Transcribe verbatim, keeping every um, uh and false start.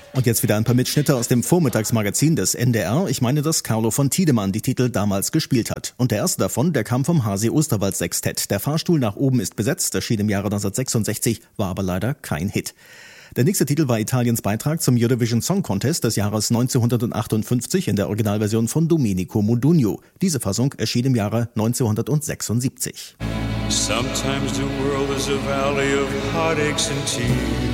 Und jetzt wieder ein paar Mitschnitte aus dem Vormittagsmagazin des N D R. Ich meine, dass Carlo von Tiedemann die Titel damals gespielt hat. Und der erste davon, der kam vom Hasi Osterwald Sextett. Der Fahrstuhl nach oben ist besetzt, erschien im Jahre neunzehnhundertsechsundsechzig, war aber leider kein Hit. Der nächste Titel war Italiens Beitrag zum Eurovision Song Contest des Jahres neunzehnhundertachtundfünfzig in der Originalversion von Domenico Modugno. Diese Fassung erschien im Jahre neunzehnhundertsechsundsiebzig. Sometimes the world is a valley of heartaches and tears.